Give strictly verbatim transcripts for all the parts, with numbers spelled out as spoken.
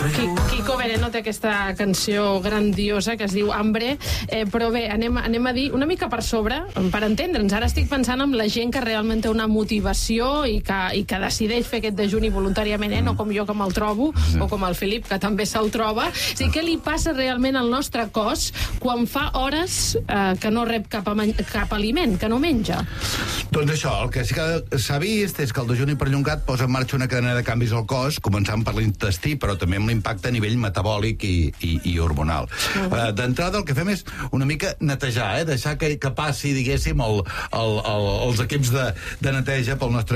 Kiko Veneno té aquesta canció grandiosa que es diu Hambre, eh, però bé, anem, anem a dir una mica per sobre, per entendre'ns. Ara estic pensant en la gent que realment té una motivació i que, i que decideix fer aquest dejuni voluntàriament, eh? No com jo que me'l trobo, o com el Filip, que també se'l troba. O sigui, què li passa realment al nostre cos quan fa hores eh, que no rep cap, cap aliment, que no menja? Doncs això, el que sí que s'ha vist és que el dejuni perllongat posa en marxa una cadena de canvis al cos, començant per l'intestí, però també amb l'impacte a nivell metabòlic i, i, i hormonal. Uh -huh. uh, D'entrada, el que fem és una mica netejar, eh? deixar que, que passi, diguéssim, el, el, el, els equips de, de neteja pel nostre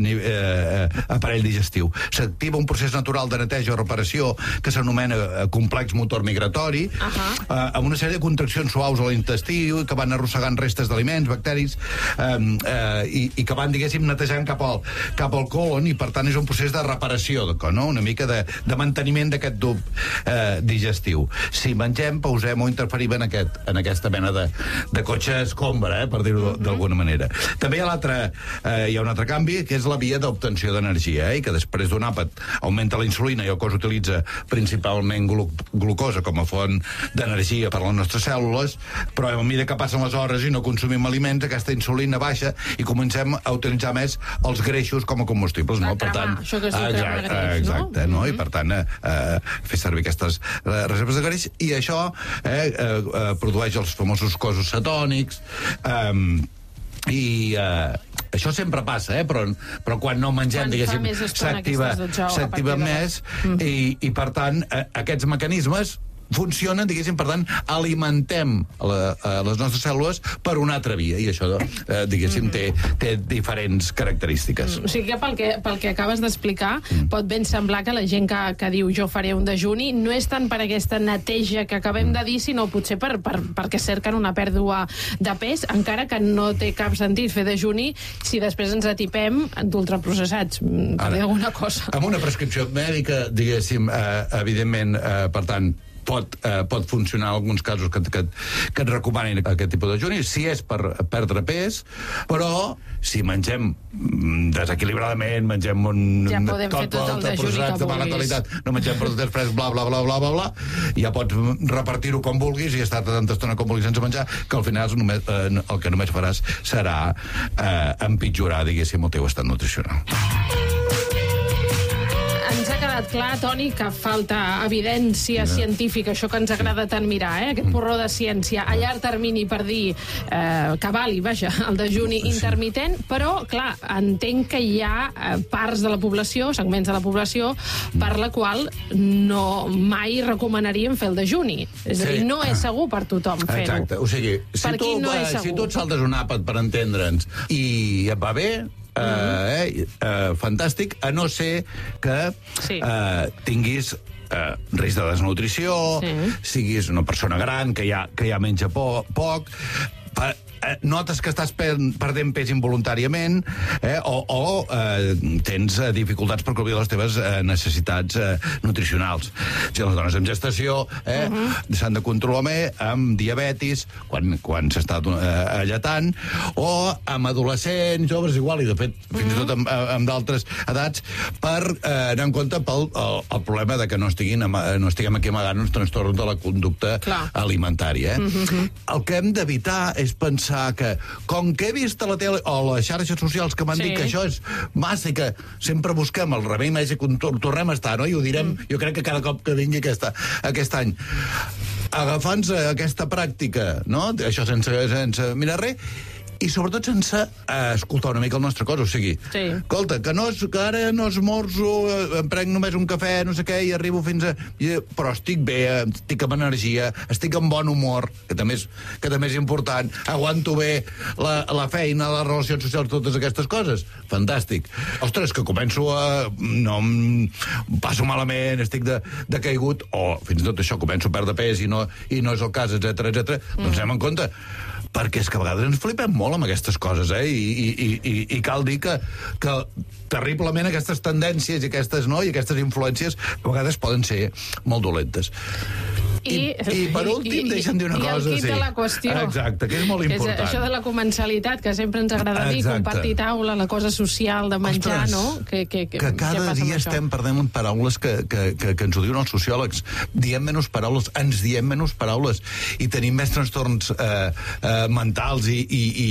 eh, aparell digestiu. S'activa un procés natural de neteja o reparació que s'anomena complex motor migratori, uh -huh. uh, amb una sèrie de contraccions suaus a l'intestí que van arrossegant restes d'aliments, bacteris, eh, eh, i, i que van, diguéssim, netejant cap al, cap al colon, i per tant és un procés de reparació, no? Una mica de, de manteniment d'aquest tub eh, digestiu. Si mengem, pausem o interferim en, aquest, en aquesta mena de, de cotxe escombra, eh, per dir-ho d'alguna manera. També hi ha, l'altre, eh, hi ha un altre canvi, que és la via d'obtenció d'energia, eh, i que després d'un àpat augmenta la insulina i el cos utilitza principalment glu glucosa com a font d'energia per a les nostres cèl·lules, però a mesura que passen les hores i no consumim aliments, aquesta insulina baixa i comencem a utilitzar més els greixos com a combustibles, no? Per tant, això que es diu cremar greix, exacte, no? I per tant, eh, eh, fer servir aquestes eh, reserves de greix, i això eh, eh, eh, produeix els famosos cossos cetònics, eh, i eh, això sempre passa, eh? però, però quan no mengem, diguéssim, s'activa més, mm. i, i per tant, eh, aquests mecanismes funcionen, diguéssim, per tant, alimentem la, a les nostres cèl·lules per una altra via, i això, eh, diguéssim, té, té diferents característiques. Mm, o sigui que pel que, pel que acabes d'explicar, mm. pot ben semblar que la gent que, que diu jo faré un dejuni no és tant per aquesta neteja que acabem mm. de dir, sinó potser per, per, perquè cerquen una pèrdua de pes, encara que no té cap sentit fer dejuni si després ens atipem d'ultraprocessats, per dir alguna cosa. Amb una prescripció mèdica, diguéssim, eh, evidentment, eh, per tant, Pot, eh, pot funcionar en alguns casos que, que, que et recomanin aquest tipus de dejuni, si és per perdre pes, però si mengem desequilibradament, mengem un, ja podem tot, fer tot el dejuni que vulguis, no mengem productes frescs, bla, bla, bla, bla, bla, bla, ja pots repartir-ho com vulguis i estar tanta estona com vulguis sense menjar, que al final només, eh, el que només faràs serà eh, empitjorar, diguéssim, el teu estat nutricional. Ens ha quedat clar, Toni, que falta evidència sí. científica, això que ens agrada tant mirar, eh? Aquest porró de ciència a llarg termini per dir eh, que vali, vaja, el dejuni sí. intermitent, però, clar, entenc que hi ha eh, parts de la població, segments de la població, per la qual no mai recomanaríem fer el dejuni. És sí. a dir, no és segur per tothom fer-ho. Exacte, o sigui, si tu, no eh, si tu et saltes un àpat, per entendre'ns, i et va bé, Uh, eh, uh, fantàstic, a no ser que sí. uh, tinguis uh, risc de desnutrició, sí. siguis una persona gran que ja, que ja menja po poc, uh, notes que estàs perdent pes involuntàriament, eh, o, o eh, tens eh, dificultats per cobrir les teves eh, necessitats eh, nutricionals. Si les dones en gestació eh, uh -huh. s'han de controlar més amb diabetis, quan, quan s'està eh, alletant, o amb adolescents, joves, igual, i de fet fins uh -huh. i tot amb, amb d'altres edats, per eh, anar en compte pel el, el problema de que no, estiguin, no estiguem aquí amagant uns trastorns de la conducta Clar. alimentària. Eh? Uh -huh. El que hem d'evitar és pensar que, com que he vist a la tele o a les xarxes socials que m'han sí. dit que això és massa i que sempre busquem el remei màgic on tornem a estar, no? I ho direm, mm. jo crec que cada cop que vingui aquesta, aquest any. Agafant-nos aquesta pràctica, no? Això sense, sense mirar res, i sobretot sense eh, escoltar una mica el nostre cos, o sigui, sí. escolta, que, no és, que ara no esmorzo, eh, em prenc només un cafè, no sé què, i arribo fins a... I, però estic bé, estic amb energia, estic amb bon humor, que també és, que també és important, aguanto bé la, la feina, les relacions socials, totes aquestes coses. Fantàstic. Ostres, que començo a... no em passo malament, estic de, de caigut, o fins i tot això, començo a perdre pes i no, i no és el cas, etcètera, etcètera. Mm. Doncs anem en compte, perquè és que a vegades ens flipem molt amb aquestes coses, eh? I, i, i, i cal dir que, que terriblement aquestes tendències i aquestes, no? I aquestes influències a vegades poden ser molt dolentes. I, I, i per últim, deixa'm dir una i cosa. I el kit sí. de la qüestió. Exacte, que és molt important. És això de la comensalitat, que sempre ens agrada dir, Exacte. compartir taula, la cosa social de menjar, Ostres, no? Que, que, que, que cada dia estem perdent paraules que, que, que, que ens ho diuen els sociòlegs. Diem menys paraules, ens diem menys paraules, i tenim més trastorns eh, eh, mentals i, i, i